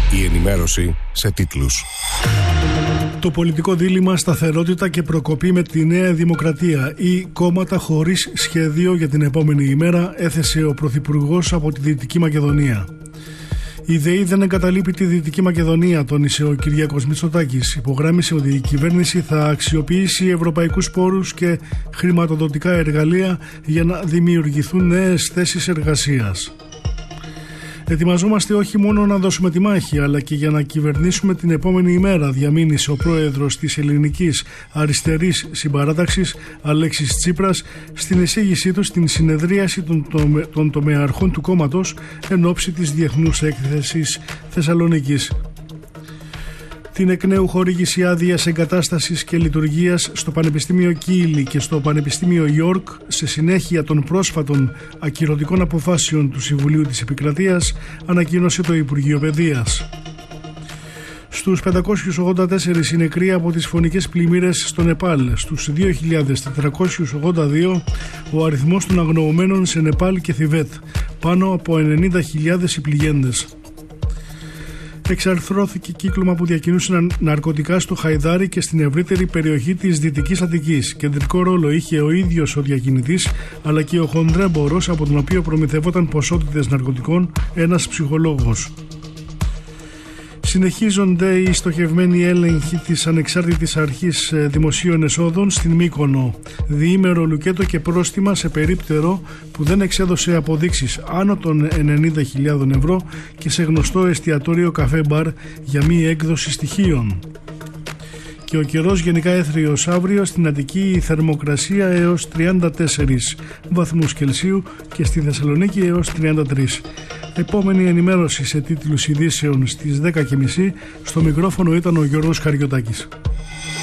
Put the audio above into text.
Η ενημέρωση σε τίτλους. Το πολιτικό δίλημμα σταθερότητα και προκοπή με τη Νέα Δημοκρατία ή κόμματα χωρίς σχέδιο για την επόμενη ημέρα, έθεσε ο Πρωθυπουργός από τη Δυτική Μακεδονία. Η ΔΕΗ δεν εγκαταλείπει τη Δυτική Μακεδονία, τόνισε ο Κυριάκος Μητσοτάκης. Υπογράμμισε ότι η κυβέρνηση θα αξιοποιήσει ευρωπαϊκούς πόρους και χρηματοδοτικά εργαλεία για να δημιουργηθούν νέες θέσεις εργασίας. Ετοιμαζόμαστε όχι μόνο να δώσουμε τη μάχη, αλλά και για να κυβερνήσουμε την επόμενη ημέρα, διαμήνυσε ο πρόεδρος της Ελληνικής Αριστερής Συμπαράταξης, Αλέξης Τσίπρας, στην εισήγησή του στην συνεδρίαση των τομεαρχών του κόμματος εν ώψη της Διεθνούς Έκθεσης Θεσσαλονίκης. Την εκ νέου χορήγηση άδειας εγκατάστασης και λειτουργίας στο Πανεπιστήμιο Κίλι και στο Πανεπιστήμιο Ιόρκ σε συνέχεια των πρόσφατων ακυρωτικών αποφάσεων του Συμβουλίου της Επικρατείας, ανακοίνωσε το Υπουργείο Παιδείας. Στους 584 οι νεκροί από τις φωνικές πλημμύρες στο Νεπάλ. Στους 2.482 ο αριθμός των αγνοωμένων σε Νεπάλ και Θιβέτ. Πάνω από 90.000 οι πληγέντες. Εξαρθρώθηκε κύκλωμα που διακινούσε ναρκωτικά στο Χαϊδάρι και στην ευρύτερη περιοχή της Δυτικής Αττικής. Κεντρικό ρόλο είχε ο ίδιος ο διακινητής, αλλά και ο χονδρέμπορος από τον οποίο προμηθευόταν ποσότητες ναρκωτικών, ένας ψυχολόγος. Συνεχίζονται οι στοχευμένοι έλεγχοι της Ανεξάρτητης Αρχής Δημοσίων Εσόδων στην Μύκονο. Διήμερο λουκέτο και πρόστιμα σε περίπτερο που δεν εξέδωσε αποδείξεις άνω των 90.000 ευρώ και σε γνωστό εστιατόριο καφέ μπαρ για μη έκδοση στοιχείων. Και ο καιρός γενικά έθριος αύριο, στην Αττική η θερμοκρασία έως 34 βαθμούς Κελσίου και στη Θεσσαλονίκη έως 33. Επόμενη ενημέρωση σε τίτλους ειδήσεων στις 10.30. Στο μικρόφωνο ήταν ο Γιώργος Καριωτάκης.